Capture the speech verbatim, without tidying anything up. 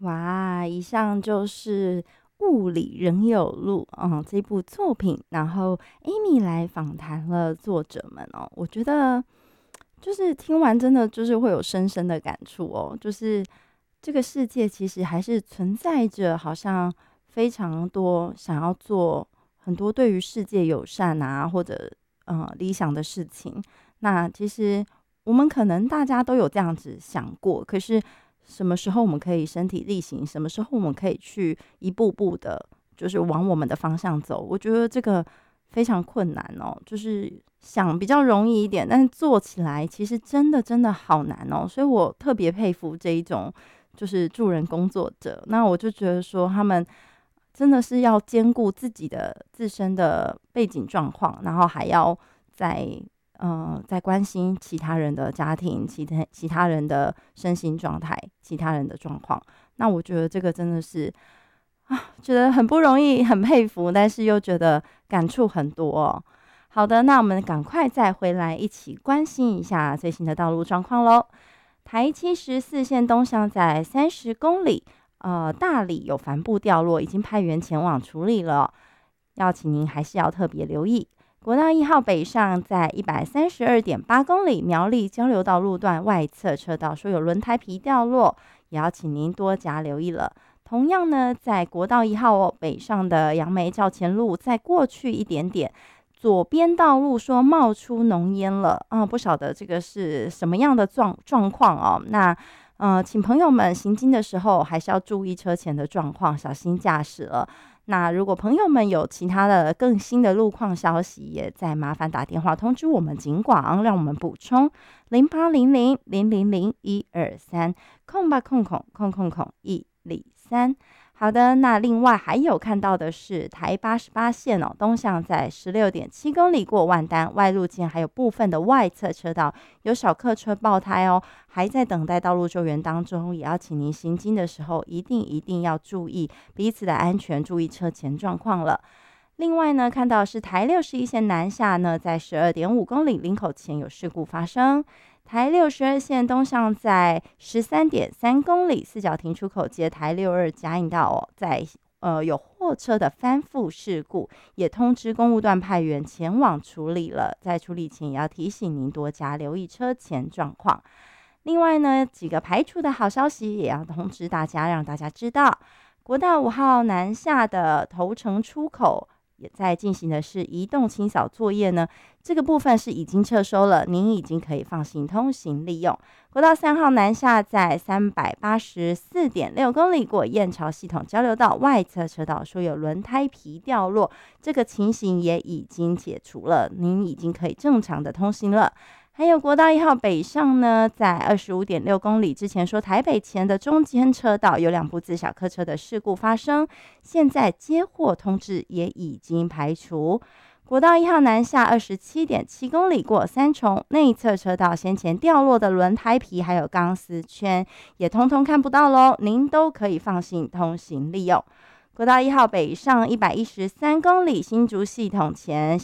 哇，以上就是《雾里仍有路》嗯这部作品，然后 Amy 来访谈了作者们哦，我觉得就是听完真的就是会有深深的感触哦，就是这个世界其实还是存在着好像非常多想要做很多对于世界友善啊，或者呃理想的事情。那其实我们可能大家都有这样子想过，可是什么时候我们可以身体力行，什么时候我们可以去一步步的，就是往我们的方向走？我觉得这个非常困难哦，就是想比较容易一点，但是做起来其实真的真的好难哦。所以我特别佩服这一种就是助人工作者。那我就觉得说，他们真的是要兼顾自己的自身的背景状况，然后还要在呃在关心其他人的家庭、其他其他人的身心状态、其他人的状况。那我觉得这个真的是啊，觉得很不容易，很佩服，但是又觉得感触很多哦。好的，那我们赶快再回来一起关心一下最新的道路状况喽。台七十四线东向在三十公里，呃，大里有帆布掉落，已经派员前往处理了，要请您还是要特别留意。国道一号北上在一百三十二点八公里，苗栗交流道路段外侧车道说有轮胎皮掉落，也要请您多加留意了。同样呢，在国道一号、哦、北上的杨梅较前路，再过去一点点，左边道路说冒出浓烟了啊，不晓得这个是什么样的状状况哦。那呃，请朋友们行经的时候还是要注意车前的状况，小心驾驶了。那如果朋友们有其他的更新的路况消息，也再麻烦打电话通知我们警广，让我们补充零八零零零零零一二三空吧空空空空空一里三。好的，那另外还有看到的是台八十八线哦，东向在十六点七公里过万丹外路线，还有部分的外侧车道有小客车爆胎哦，还在等待道路救援当中，也要请您行经的时候一定一定要注意彼此的安全，注意车前状况了。另外呢，看到是台六十一线南下呢，在十二点五公里林口前有事故发生。台六十二线东向在十三点三公里四角停出口接台六二甲引道、哦、在呃有货车的翻覆事故，也通知公务段派员前往处理了。在处理前也要提醒您多加留意车前状况。另外呢，几个排除的好消息也要通知大家，让大家知道，国道五号南下的头城出口也在进行的是移动清扫作业呢，这个部分是已经撤收了，您已经可以放心通行利用。国道三号南下在三百八十四点六公里过燕巢系统交流道外侧车道说有轮胎皮掉落，这个情形也已经解除了，您已经可以正常的通行了。还有国道一号北上呢，在二十五点六公里之前说台北前的中间车道有两部自小客车的事故发生，现在接获通知也已经排除。国道一号南下二十七点七公里过三重内侧车道，先前掉落的轮胎皮还有钢丝圈也通通看不到咯，您都可以放心通行利用。国道一号北上一百一十三公里新竹系统前